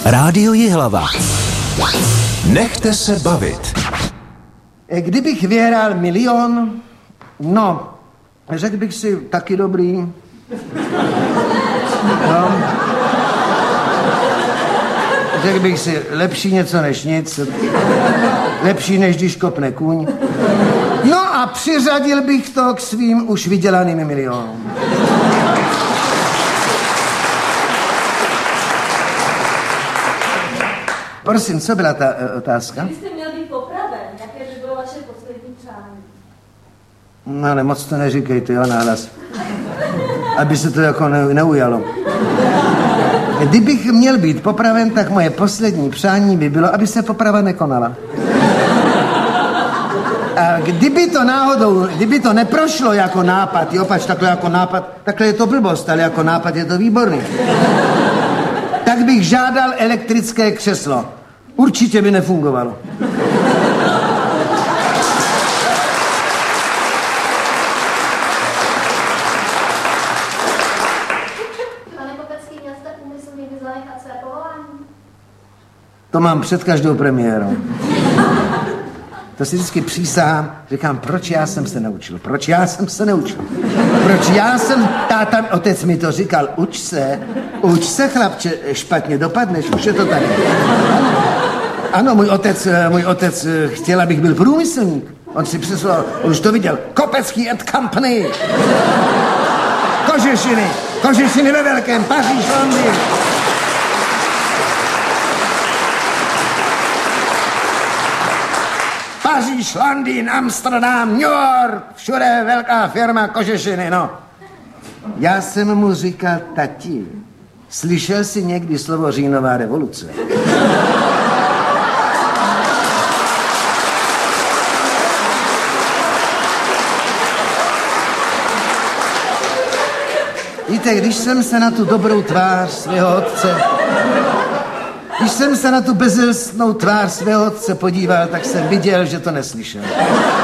Rádio Jihlava. Nechte se bavit. Kdybych vyhrál 1 000 000, no, řekl bych si taky dobrý. No. Řekl bych si lepší něco než nic. Lepší než když kopne kůň. No a přiřadil bych to k svým už vydělaným milionům. Prosím, co byla ta otázka? Kdybyste měl být popraven, jaké by bylo vaše poslední přání? No ale moc to neříkejte, jo, nahlas. Aby se to jako neujalo. Kdybych měl být popraven, tak moje poslední přání by bylo, aby se poprava nekonala. A kdyby to neprošlo jako nápad, jo, pač takhle jako nápad, takhle je to blbost, ale jako nápad je to výborný. Tak bych žádal elektrické křeslo. Určitě by nefungovalo. Pane Kopecký, měl jste úmysl někdy zanechat své povolání? To mám před každou premiérou. To si vždycky přísahám, říkám, proč já jsem se neučil? Táta, otec mi to říkal, uč se, chlapče, špatně dopadneš, už je to tady. Ano, můj otec chtěl, abych byl průmyslník. On si přeslal, už to viděl, Kopecký & Company. Kožešiny ve velkém, Paříž, Londýn. Paříž, Londýn, Amsterdam, New York, všude velká firma, kožešiny, no. Já jsem mu říkal, tati, slyšel jsi někdy slovo říjnová revoluce? Víte, když jsem se na tu dobrou tvář svého otce, když jsem se na tu bezilstnou tvář svého otce podíval, tak jsem viděl, že to neslyšel.